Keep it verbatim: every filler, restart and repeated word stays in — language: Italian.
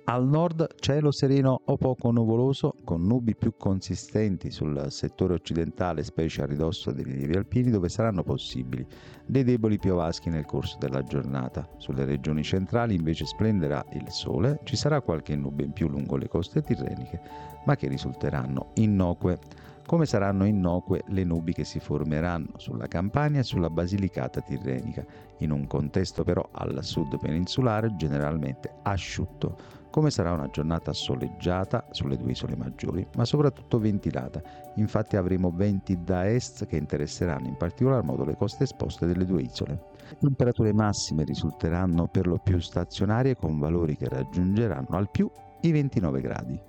Al nord cielo sereno o poco nuvoloso, con nubi più consistenti sul settore occidentale, specie a ridosso dei rilievi alpini, dove saranno possibili dei deboli piovaschi nel corso della giornata. Sulle regioni centrali invece splenderà il sole, ci sarà qualche nube in più lungo le coste tirreniche, ma che risulteranno innocue. Come saranno innocue le nubi che si formeranno sulla Campania e sulla Basilicata tirrenica, in un contesto però al sud peninsulare generalmente asciutto. Come sarà una giornata soleggiata sulle due isole maggiori, ma soprattutto ventilata. Infatti avremo venti da est che interesseranno in particolar modo le coste esposte delle due isole. Le temperature massime risulteranno per lo più stazionarie, con valori che raggiungeranno al più i ventinove gradi.